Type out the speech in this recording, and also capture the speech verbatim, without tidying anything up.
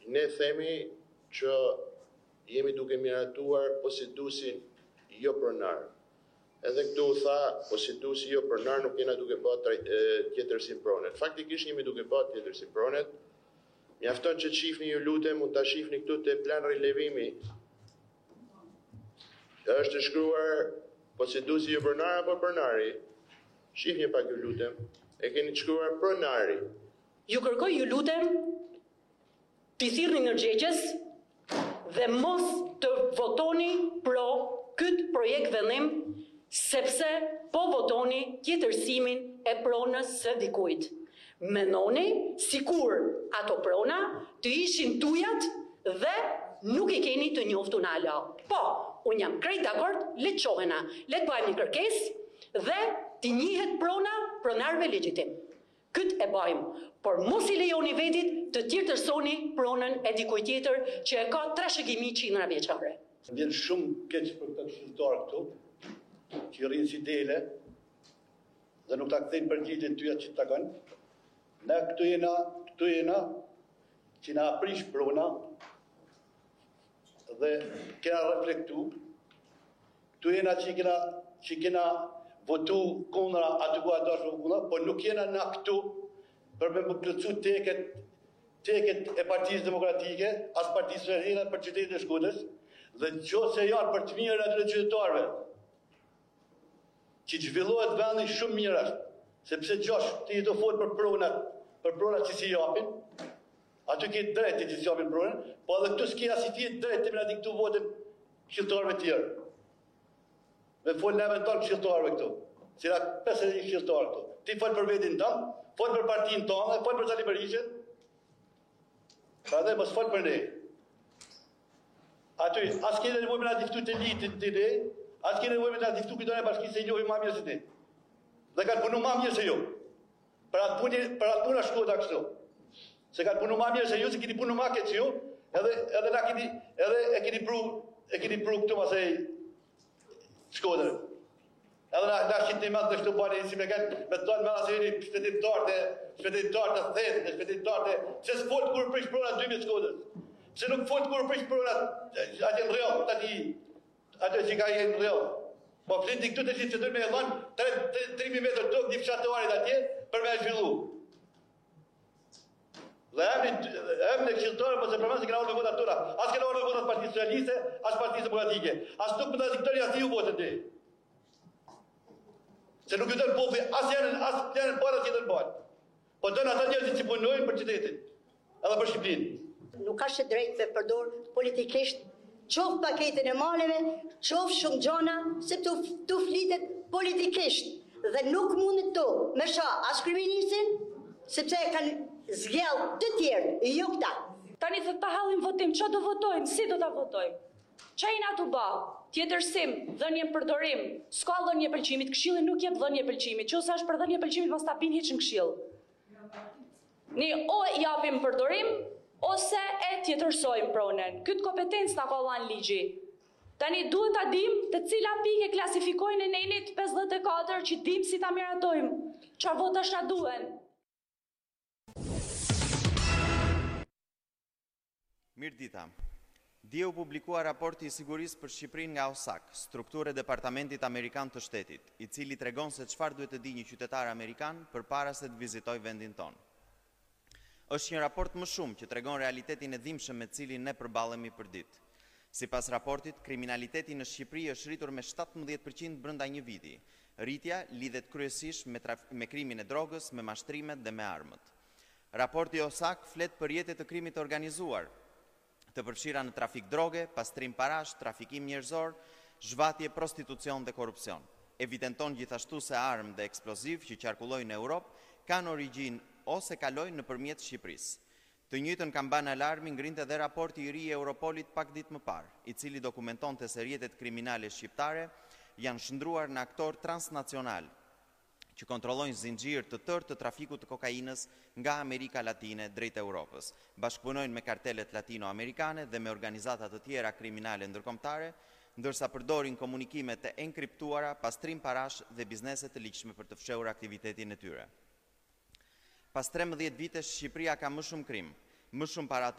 ne themi që jemi duke miratuar posituesin jo pronar. Edhe këtu u tha, posituesi jo pronar nuk jena duke bërë tjetërsin pronet. Faktikisht jemi duke bërë tjetërsin pronet. Mjafton që shifni ju lutem, mund ta shifni këtu te plan rilevimi. Është shkruar posituesi jo pronar apo pronari. Shifni pak ju lutem. E keni të shkruar pronari. Ju kërkoj ju lutem t'i thirrni ndërgjegjes dhe mos të votoni pro këtë projekt vendim, sepse po votoni tjetërsimin e pronës së dikujt. Menoni sikur ato prona të ishin tujat dhe nuk i keni të njoftu në ala. Po, unë jam krejt dakord, le të qohena, le të bëjmë një kërkesë dhe të njihet prona pronarve legjitim. Këtë e bajmë, por mos i lejoni vetit të tjetërsoni pronën e dikuj tjetër që e ka trashëgimi qindra vjeçare. Vjen shumë keq për këtë këshilltar këtu, që rrinë si dele dhe nuk ta kthejnë përgjigjen tyja që takon. Ne këtu jena, këtu jena që na aprish prona dhe kena reflektu. Këtu jena që kena që kena votu kundra aty ku ato është kundra, por nuk jena na këtu për me plotësu teket, teket e Partisë Demokratike, as Partisë Së për qytetin e Shkodrës, dhe nëse janë për të mirë atyre qytetarëve, që zhvillohet vendi shumë mirë është, sepse gjosh ti do fol për pronat, për pronat që si japin, aty ke drejt që si japin pronat, po edhe këtu s'ke as i ti drejt të mirë këtu votën këshilltarëve të tjerë. Me fol neve tonë këshilltarëve këtu. Si la pesëdhjetë këshilltarë këtu. Ti fol për vetin tënd, fol për partinë tonë, fol për Sali Berishën. Prandaj mos fol për ne. Aty, as keni nevojë me na diftu të litit të ne, as keni nevojë me na diftu këto në bashki se njohim më mirë se ti. Dhe kanë punu më mirë se ju. Për atë punë, për atë punë Shkoda kështu. Se kanë punu më mirë se ju, se keni punu më keq se ju, edhe edhe na keni edhe e keni pru, e keni pru këtu masej Shkodrën. Edhe na na shitni më të kështu bani si me kanë me tonë me asëri shpëtimtar të shpëtimtar të thethë, shpëtimtar të se s'fol kur prish prona dy mijë Shkodrës. Se nuk fol kur prish prona atë në rreth tani atë që ka në rreth. Po fliti këtu të që të me dhon tre mijë metër tokë di fshatorit atje për me zhvillu. Dhe emri emri këshilltarë po se përmend se kanë ardhur vota tona. As kanë ardhur vota Partisë Socialiste, as Partisë Demokratike. As nuk më ta diktori as ju votën ti. Se nuk ju dën populli as janë as janë para që dën bën. Po don ata njerëzit që punojnë për qytetin, edhe për Shqipërinë. Nuk ka shë drejt me përdor politikisht qof paketën e maleve, qof shumë gjona, se tu, tu flitet politikisht dhe nuk mundet to me sha as kryeministrin, sepse e kanë zgjell të tjerë, jo këta. Tani thot ta hallim votim, çfarë do votojmë, si do ta votojmë? Çfarë jena tu bë? Tjetërsim, dhënie përdorim, s'ka dhënie pëlqimit, këshilli nuk jep dhënie pëlqimit. Nëse është për dhënie pëlqimit, mos ta bin hiç në këshill. Ne o japim përdorim ose e tjetërsojmë pronën. Këtë kompetencë na ka dhënë ligji. Tani duhet ta dim të cila pikë klasifikojnë në enit pesëdhjetë e katër që dim si ta miratojmë. Çfarë votash na duhen? Mirdita. Dje u publikua raporti i sigurisë për Shqipërinë nga O S A C, strukturë e Departamentit Amerikan të Shtetit, i cili tregon se çfarë duhet të di një qytetar amerikan përpara se të vizitojë vendin tonë. Është një raport më shumë që tregon realitetin e dhimbshëm me cilin ne përballemi përdit. Sipas raportit, kriminaliteti në Shqipëri është rritur me shtatëmbëdhjetë përqind brenda një viti. Rritja lidhet kryesisht me, me krimin e drogës, me mashtrimet dhe me armët. Raporti O S A C flet për jetët të krimit të organizuar, të përfshira në trafik droge, pastrim parash, trafikim njerëzor, zhvatje, prostitucion dhe korupcion. Evidenton gjithashtu se armë dhe eksploziv që qarkullojnë në Europë kanë origjinë ose kalojnë nëpërmjet Shqipërisë. Të njëjtën kamban alarmi ngrinte dhe raporti i ri i Europolit pak ditë më parë, i cili dokumentonte se rrjetet kriminale shqiptare janë shndruar në aktor transnacional që kontrollojnë zinxhir të tërë të trafikut të kokainës nga Amerika Latine drejt Europës. Bashkëpunojnë me kartelet latino-amerikane dhe me organizata të tjera kriminale ndërkombëtare, ndërsa përdorin komunikime të enkriptuara, pastrim parash dhe biznese të ligjshme për të fshehur aktivitetin e tyre. Pas trembëdhjetë vitesh, Shqipëria ka më shumë krim, më shumë para